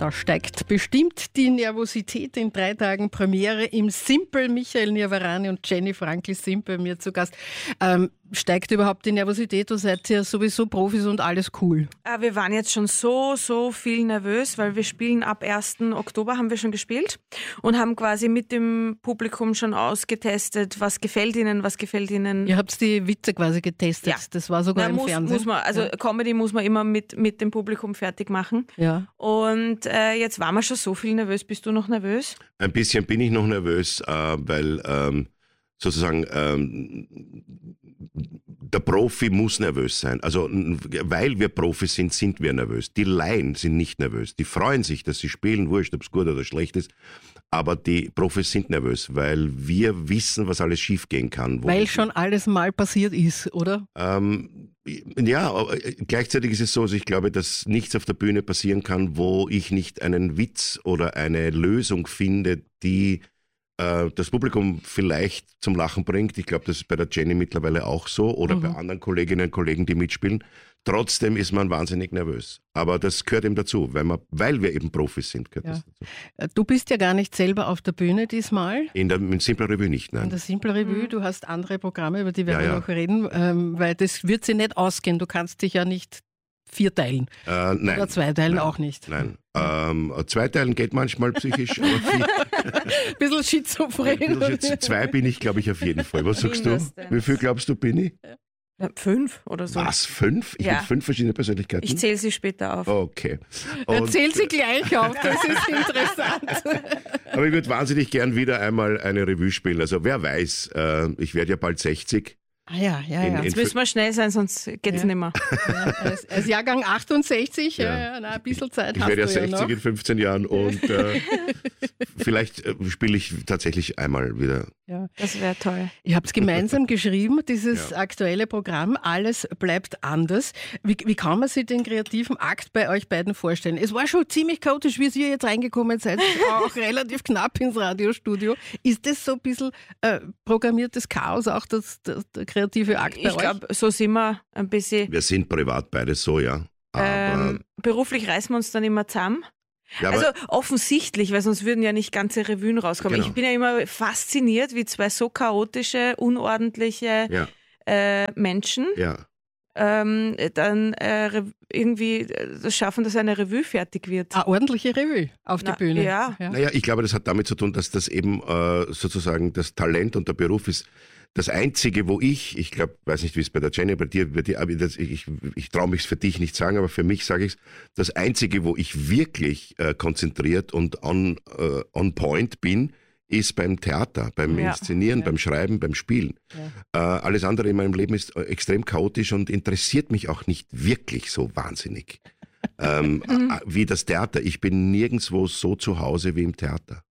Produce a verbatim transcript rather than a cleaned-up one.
Da steigt bestimmt die Nervosität in drei Tagen Premiere im Simpel. Michael Nirvarani und Jenny Frankel sind bei mir zu Gast. Ähm, steigt überhaupt die Nervosität? Du seid ja sowieso Profis und alles cool. Äh, wir waren jetzt schon so, so viel nervös, weil wir spielen ab ersten Oktober haben wir schon gespielt und haben quasi mit dem Publikum schon ausgetestet, was gefällt ihnen, was gefällt ihnen. Ihr habt die Witze quasi getestet. Ja. Das war sogar Na, im muss, Fernsehen. Muss man, also ja. Comedy muss man immer mit, mit dem Publikum fertig machen. Ja. Und äh, jetzt waren wir schon so viel nervös. Bist du noch nervös? Ein bisschen bin ich noch nervös, äh, weil ähm, sozusagen ähm, der Profi muss nervös sein. Also weil wir Profis sind, sind wir nervös. Die Laien sind nicht nervös. Die freuen sich, dass sie spielen, wurscht, ob es gut oder schlecht ist. Aber die Profis sind nervös, weil wir wissen, was alles schiefgehen kann. Weil schon alles mal passiert ist, oder? Ähm, ja, gleichzeitig ist es so, also ich glaube, dass nichts auf der Bühne passieren kann, wo ich nicht einen Witz oder eine Lösung finde, die äh, das Publikum vielleicht zum Lachen bringt. Ich glaube, das ist bei der Jenny mittlerweile auch so oder mhm. bei anderen Kolleginnen und Kollegen, die mitspielen. Trotzdem ist man wahnsinnig nervös. Aber das gehört eben dazu, weil, man, weil wir eben Profis sind. Gehört ja. das dazu. Du bist ja gar nicht selber auf der Bühne diesmal. In der in Simple Revue nicht, nein. In der Simple Revue, mhm. du hast andere Programme, über die werden ja, wir ja. noch reden, ähm, weil das wird sich nicht ausgehen. Du kannst dich ja nicht vierteilen. Äh, nein. Oder zweiteilen nein, auch nicht. Nein. Ähm, zweiteilen geht manchmal psychisch. Aber ein bisschen schizophren. Ein bisschen, zwei bin ich, glaube ich, auf jeden Fall. Was sagst du? Wie viel glaubst du, bin ich? Ja, fünf oder so. Was, fünf? Ich ja. habe fünf verschiedene Persönlichkeiten? Ich zähle sie später auf. Okay. Erzähl sie gleich auf, das ist interessant. Aber ich würde wahnsinnig gern wieder einmal eine Revue spielen. Also wer weiß, äh, ich werde ja bald sechzig. Ah ja, ja, ja. In, in Jetzt müssen wir schnell sein, sonst geht's ja. nicht mehr. Ja, als, als Jahrgang achtundsechzig, ja, ja, na, ein bisschen Zeit ich hast werde ja du sechzig ja noch. in fünfzehn Jahren und äh, vielleicht äh, spiele ich tatsächlich einmal wieder. Ja, das wäre toll. Ihr habt es gemeinsam geschrieben, dieses ja. aktuelle Programm, Alles bleibt anders. Wie, wie kann man sich den kreativen Akt bei euch beiden vorstellen? Es war schon ziemlich chaotisch, wie ihr jetzt reingekommen seid, auch relativ knapp ins Radiostudio. Ist das so ein bisschen äh, programmiertes Chaos, auch das, das, der kreative Akt bei ich euch? Ich glaube, so sind wir ein bisschen. Wir sind privat beides so, ja. Aber ähm, beruflich reißen wir uns dann immer zusammen. Ja, also offensichtlich, weil sonst würden ja nicht ganze Revuen rauskommen. Genau. Ich bin ja immer fasziniert, wie zwei so chaotische, unordentliche ja. äh, Menschen ja. ähm, dann äh, irgendwie das schaffen, dass eine Revue fertig wird. Eine ordentliche Revue auf Na, die Bühne. Ja. Ja. Naja, ich glaube, das hat damit zu tun, dass das eben äh, sozusagen das Talent und der Beruf ist. Das Einzige, wo ich, ich glaube, weiß nicht, wie es bei der Jenny, bei dir, bei dir aber das, ich, ich traue mich es für dich nicht sagen, aber für mich sage ich es, das Einzige, wo ich wirklich äh, konzentriert und on, äh, on point bin, ist beim Theater, beim ja. Inszenieren, ja. beim Schreiben, beim Spielen. Ja. Äh, alles andere in meinem Leben ist extrem chaotisch und interessiert mich auch nicht wirklich so wahnsinnig. ähm, mhm. wie das Theater. Ich bin nirgendwo so zu Hause wie im Theater.